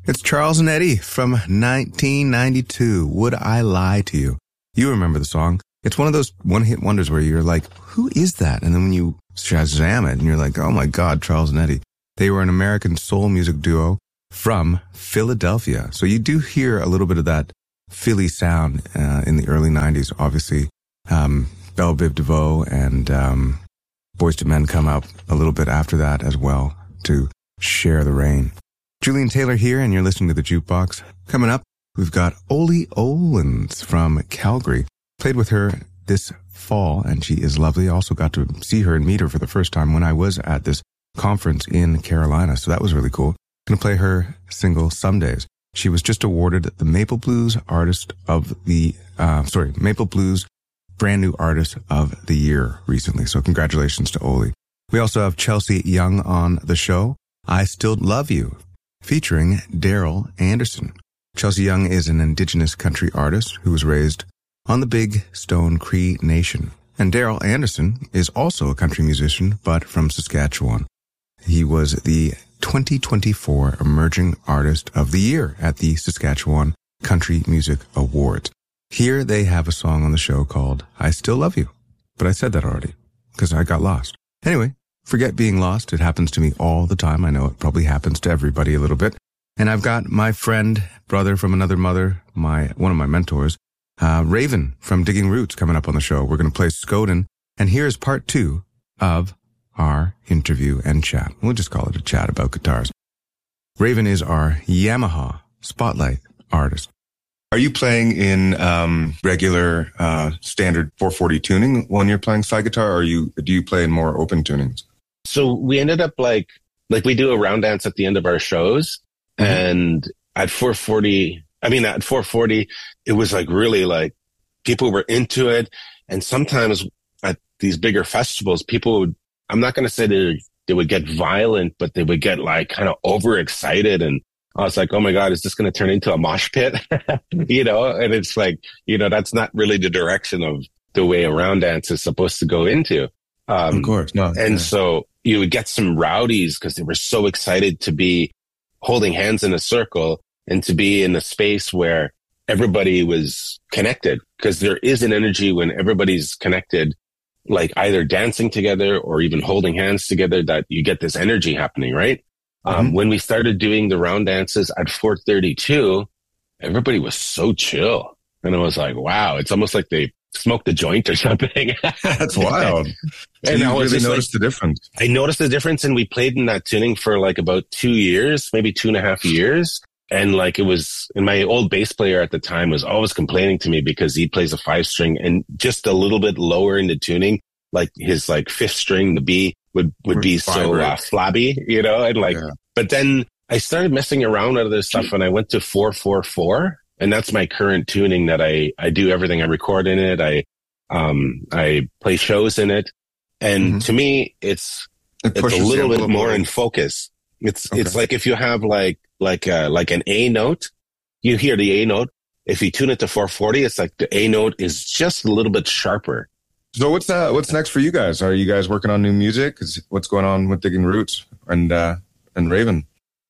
It's Charles and Eddie from 1992. Would I Lie to You? You remember the song. It's one of those one-hit wonders where you're like, who is that? And then when you Shazam it and you're like, oh my God, Charles and Eddie. They were an American soul music duo from Philadelphia. So you do hear a little bit of that Philly sound in the early 90s. Obviously, Belle Biv DeVoe and Boyz II Men come out a little bit after that as well to share the reign. Julian Taylor here, and you're listening to The Jukebox. Coming up, we've got Oli Olens from Calgary. Played with her this fall, and she is lovely. Also got to see her and meet her for the first time when I was at this conference in Carolina, so that was really cool. Going to play her single, Some Days. She was just awarded the Maple Blues Maple Blues Brand New Artist of the Year recently, so congratulations to Oli. We also have Chelsea Young on the show. I Still Love You, featuring Daryl Anderson. Chelsea Young is an indigenous country artist who was raised on the Big Stone Cree Nation. And Daryl Anderson is also a country musician, but from Saskatchewan. He was the 2024 Emerging Artist of the Year at the Saskatchewan Country Music Awards. Here they have a song on the show called I Still Love You. But I said that already because I got lost. Anyway, forget being lost. It happens to me all the time. I know it probably happens to everybody a little bit. And I've got my friend, brother from another mother, one of my mentors, Raven from Digging Roots coming up on the show. We're going to play Skoden. And here's part 2 of our interview and chat. We'll just call it a chat about guitars. Raven is our Yamaha Spotlight artist. Are you playing in regular standard 440 tuning when you're playing slide guitar, or do you play in more open tunings? So we ended up like we do a round dance at the end of our shows, and at 440, it was like really like people were into it. And sometimes at these bigger festivals, people would, I'm not going to say they would get violent, but they would get like kind of overexcited. And I was like, oh my God, is this going to turn into a mosh pit? And it's like, that's not really the direction of the way a round dance is supposed to go into. Of course, no. And so you would get some rowdies because they were so excited to be holding hands in a circle and to be in a space where everybody was connected, because there is an energy when everybody's connected, like either dancing together or even holding hands together, that you get this energy happening, right? When we started doing the round dances at 432, everybody was so chill. And I was like, wow, it's almost like they smoked a joint or something. That's wild. And you I was really noticed the difference. I noticed the difference, and we played in that tuning for like about 2 years, maybe 2.5 years. And like and my old bass player at the time was always complaining to me because he plays a 5-string and just a little bit lower in the tuning, like his like 5th string, the B would be so flabby, but then I started messing around with other stuff and I went to 444, and that's my current tuning that I do everything. I record in it. I play shows in it. And to me, it's a little bit more in focus. It's like if you have like an A note, you hear the A note. If you tune it to 440, it's like the A note is just a little bit sharper. So what's next for you guys? Are you guys working on new music? What's going on with Digging Roots and Raven?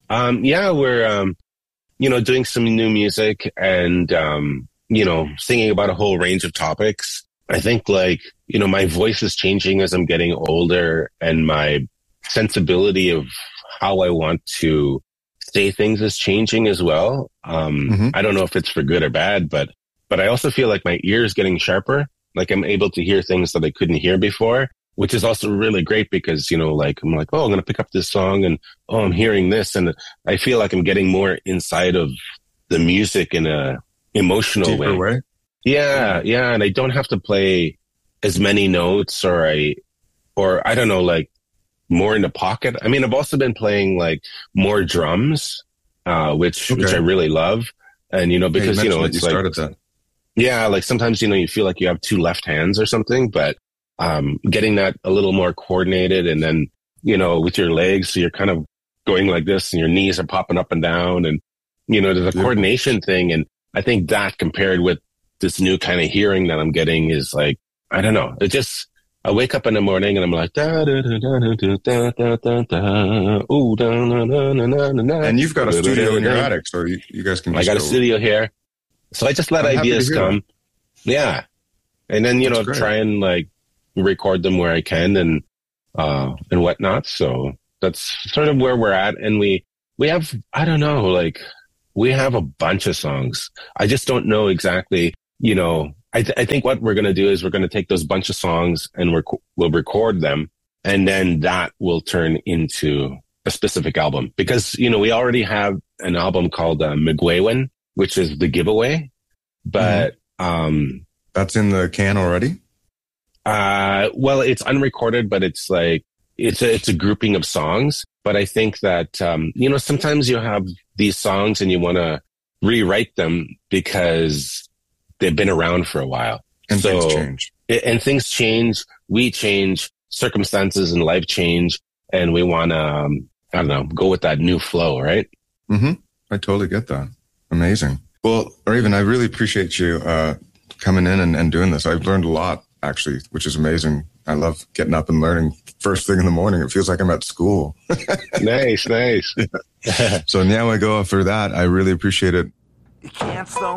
We're doing some new music and singing about a whole range of topics. I think my voice is changing as I'm getting older, and my sensibility of how I want to say things is changing as well. I don't know if it's for good or bad, but I also feel like my ear is getting sharper. Like I'm able to hear things that I couldn't hear before, which is also really great because, I'm like, oh, I'm going to pick up this song and, oh, I'm hearing this. And I feel like I'm getting more inside of the music in a emotional way. Yeah. And I don't have to play as many notes or I don't know, like more in the pocket. I mean, I've also been playing like more drums, which I really love. And, because, it's like, that. Yeah, like sometimes, you feel like you have 2 left hands or something, but getting that a little more coordinated, and then, with your legs, so you're kind of going like this and your knees are popping up and down, and, there's a coordination thing. And I think that compared with this new kind of hearing that I'm getting is like, I don't know, I wake up in the morning and I'm like, da, da, da, da, da, da, da, da, da, ooh, da, na, na, na, na, na. And you've got a studio in your attic, so you guys can just I got a studio here. So I just let ideas come. Yeah. And then, try and like record them where I can and whatnot. So that's sort of where we're at. And we have, I don't know, like we have a bunch of songs. I just don't know exactly, I think what we're going to do is we're going to take those bunch of songs and we'll record them. And then that will turn into a specific album because, we already have an album called Migwewin, which is the giveaway, but, that's in the can already? Well, it's unrecorded, but it's like, it's a grouping of songs. But I think that, sometimes you have these songs and you want to rewrite them because they've been around for a while. And things change. And things change. We change. Circumstances in life change. And we want to, go with that new flow, right? Mm-hmm. I totally get that. Amazing. Well, Raven, I really appreciate you coming in and doing this. I've learned a lot, actually, which is amazing. I love getting up and learning first thing in the morning. It feels like I'm at school. Nice. So now I go for that. I really appreciate it. You can't slow